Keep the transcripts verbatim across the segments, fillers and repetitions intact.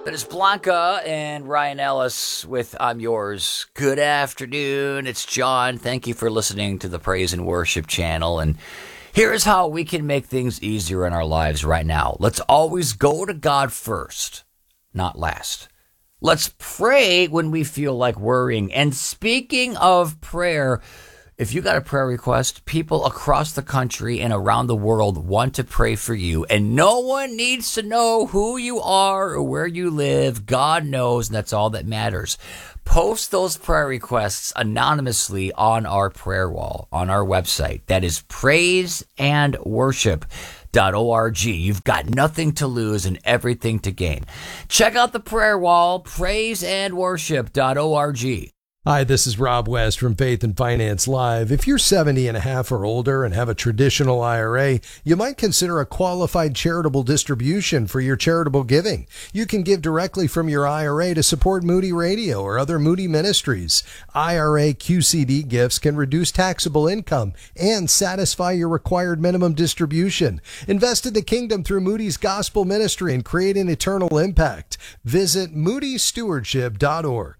That is Blanca and Ryan Ellis with I'm Yours. Good afternoon. It's John. Thank you for listening to the Praise and Worship channel. And here's how we can make things easier in our lives right now. Let's always go to God first, not last. Let's pray when we feel like worrying. And speaking of prayer, if you got a prayer request, people across the country and around the world want to pray for you, and no one needs to know who you are or where you live. God knows, and that's all that matters. Post those prayer requests anonymously on our prayer wall, on our website. That is praise and worship dot org. You've got nothing to lose and everything to gain. Check out the prayer wall, praise and worship dot org. Hi, this is Rob West from Faith and Finance Live. If you're seventy and a half or older and have a traditional I R A, you might consider a qualified charitable distribution for your charitable giving. You can give directly from your I R A to support Moody Radio or other Moody ministries. I R A Q C D gifts can reduce taxable income and satisfy your required minimum distribution. Invest in the kingdom through Moody's Gospel Ministry and create an eternal impact. Visit moody stewardship dot org.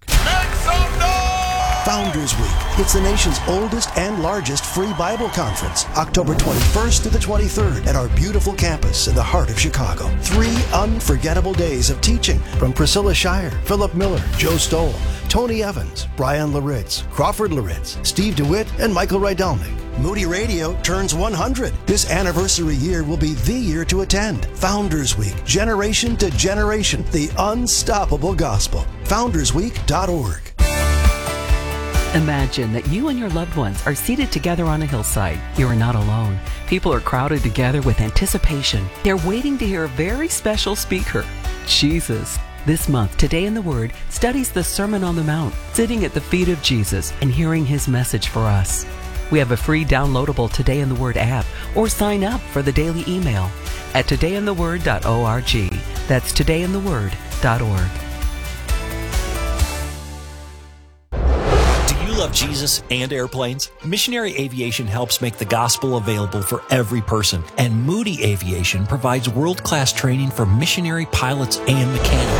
Founders Week. It's the nation's oldest and largest free Bible conference, October twenty-first to the twenty-third at our beautiful campus in the heart of Chicago. Three unforgettable days of teaching from Priscilla Shire, Philip Miller, Joe Stoll, Tony Evans, Brian Laritz, Crawford Laritz, Steve DeWitt, and Michael Rydalnik. Moody Radio turns one hundred. This anniversary year will be the year to attend. Founders Week, generation to generation, the unstoppable gospel. founders week dot org. Imagine that you and your loved ones are seated together on a hillside. You are not alone. People are crowded together with anticipation. They're waiting to hear a very special speaker, Jesus. This month, Today in the Word studies the Sermon on the Mount, sitting at the feet of Jesus and hearing his message for us. We have a free downloadable Today in the Word app, or sign up for the daily email at today in the word dot org. That's today in the word dot org. Love Jesus and airplanes? Missionary Aviation helps make the gospel available for every person, and Moody Aviation provides world-class training for missionary pilots and mechanics.